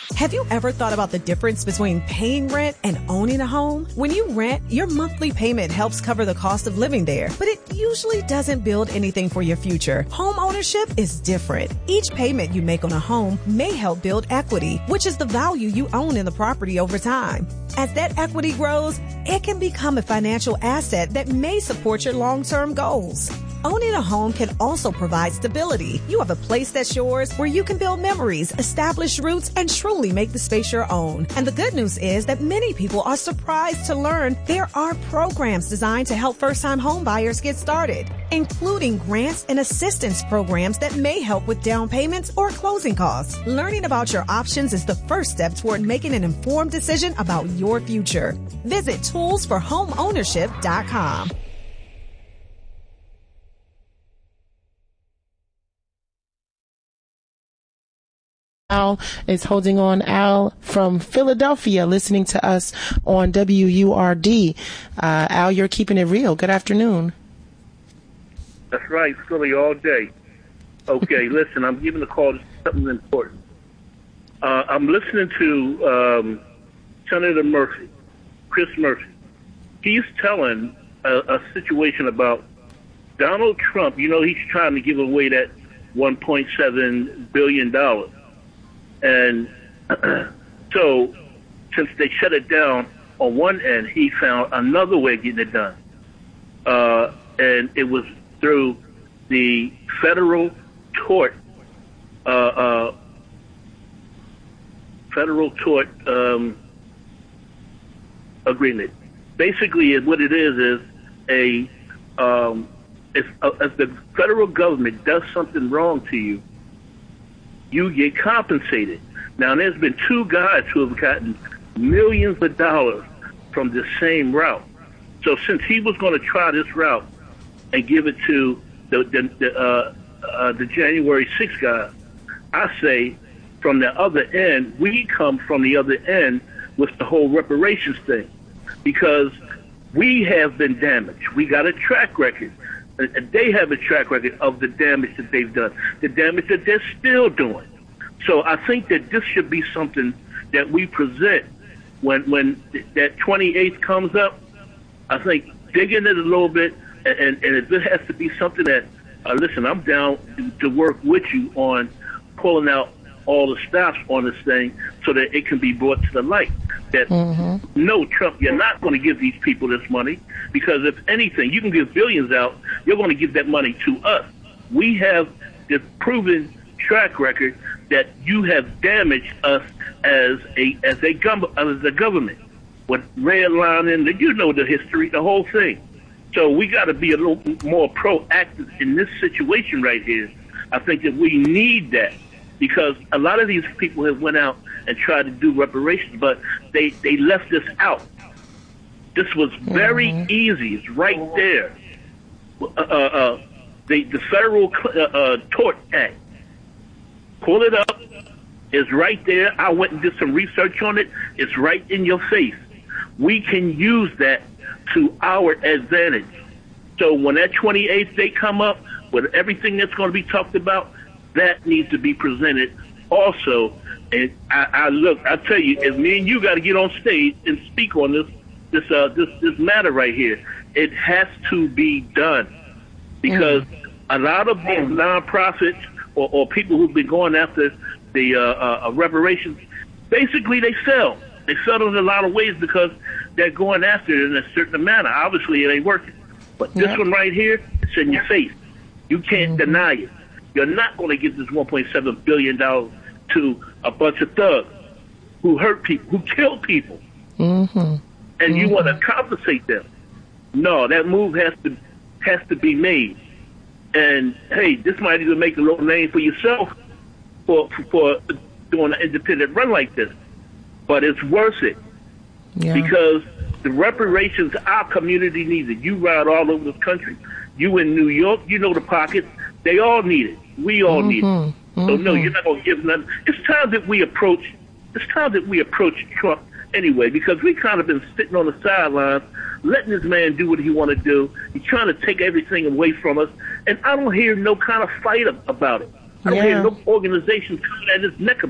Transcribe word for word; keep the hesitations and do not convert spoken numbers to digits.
Have you ever thought about the difference between paying rent and owning a home? When you rent, your monthly payment helps cover the cost of living there, but it usually doesn't build anything for your future. Home ownership is different. Each payment you make on a home may help build equity, which is the value you own in the property over time. As that equity grows, it can become a financial asset that may support your long-term goals. Owning a home can also provide stability. You have a place that's yours where you can build memories, establish roots, and truly make the space your own. And the good news is that many people are surprised to learn there are programs designed to help first-time home buyers get started, including grants and assistance programs that may help with down payments or closing costs. Learning about your options is the first step toward making an informed decision about your future. Visit tools for home ownership dot com. Al is holding on. Al from Philadelphia, listening to us on W U R D. Uh, Al, you're keeping it real. Good afternoon. That's right, Philly all day. Okay, listen, I'm giving a call to something important. Uh, I'm listening to um, Senator Murphy, Chris Murphy. He's telling a, a situation about Donald Trump. You know, he's trying to give away that one point seven billion dollars. And so, since they shut it down on one end, he found another way of getting it done. Uh, and it was through the federal tort, uh, uh, federal tort um, agreement. Basically, what it is is a, um, if, uh, if the federal government does something wrong to you, you get compensated. Now, there's been two guys who have gotten millions of dollars from the same route. So since he was going to try this route and give it to the the, the, uh, uh, the January sixth guys, I say from the other end, we come from the other end with the whole reparations thing, because we have been damaged. We got a track record. They have a track record of the damage that they've done, the damage that they're still doing. So I think that this should be something that we present when when that twenty-eighth comes up. I think dig in it a little bit, and, and, and if it has to be something that, uh, listen, I'm down to work with you on pulling out all the stops on this thing so that it can be brought to the light. That mm-hmm. no, Trump, you're not going to give these people this money, because if anything, you can give billions out, you're going to give that money to us. We have this proven track record that you have damaged us as a as a, gov- as a government. With redlining, you know the history, the whole thing. So we got to be a little more proactive in this situation right here. I think that we need that, because a lot of these people have went out and tried to do reparations, but they, they left this out. This was very mm-hmm. easy. It's right there. Uh, uh, the, the Federal uh, uh, Tort Act. Pull it up. It's right there. I went and did some research on it. It's right in your face. We can use that to our advantage. So when that twenty-eighth day come up, with everything that's going to be talked about, that needs to be presented also. And I, I look, I tell you, if me and you got to get on stage and speak on this, this, uh, this, this matter right here, it has to be done, because mm. a lot of these nonprofits or, or people who've been going after the uh, uh, reparations, basically they sell. They sell in a lot of ways because they're going after it in a certain manner. Obviously, it ain't working. But this yep. one right here, it's in your face. You can't mm-hmm. deny it. You're not going to give this one point seven billion dollars to a bunch of thugs who hurt people, who kill people, mm-hmm. and mm-hmm. you want to compensate them. No, that move has to has to be made. And hey, this might even make a little name for yourself for for doing an independent run like this. But it's worth it, yeah. because the reparations our community needs it. You ride all over the country. You in New York, you know the pockets. They all need it. We all mm-hmm. need it. Mm-hmm. So no, you're not gonna give nothing. It's time that we approach. It's time that we approach Trump anyway, because we kind of been sitting on the sidelines, letting this man do what he want to do. He's trying to take everything away from us, and I don't hear no kind of fight about it. I don't yeah. hear no organization coming at his neck about it.